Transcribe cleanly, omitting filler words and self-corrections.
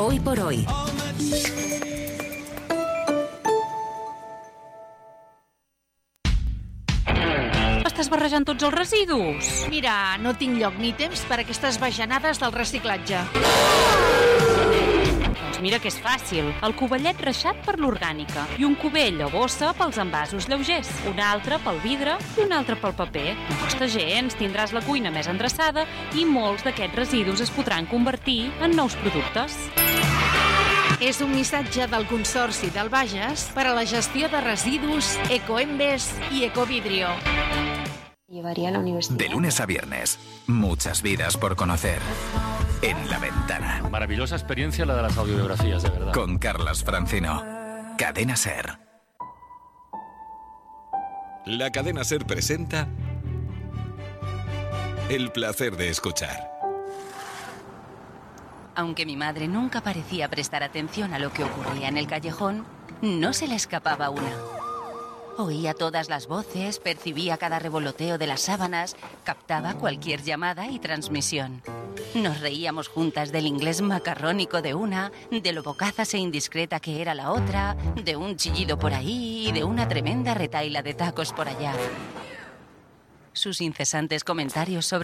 Hoy por hoy. Estàs barrejant tots els residus. Mira, no tinc lloc ni temps per a aquestes bajanades del reciclatge. Doncs mira que és fàcil. El covellet reixat per l'orgànica i un cubell o bossa pels envasos lleugers, un altre pel vidre i un altre pel paper. No costa gens, tindràs la cuina més endreçada i molts d'aquests residus es podran convertir en nous productes. És un missatge del Consorci del Bages per a la gestió de residus Ecoembes i Ecovidrio. De lunes a viernes, muchas vidas por conocer. En La Ventana. Maravillosa experiencia la de las audiobiografías, de verdad. Con Carlas Francino. Cadena SER. La Cadena SER presenta El placer de escuchar. Aunque mi madre nunca parecía prestar atención a lo que ocurría en el callejón, no se le escapaba una. Oía todas las voces, percibía cada revoloteo de las sábanas, captaba cualquier llamada y transmisión. Nos reíamos juntas del inglés macarrónico de una, de lo bocazas e indiscreta que era la otra, de un chillido por ahí y de una tremenda retahíla de tacos por allá. Sus incesantes comentarios sobre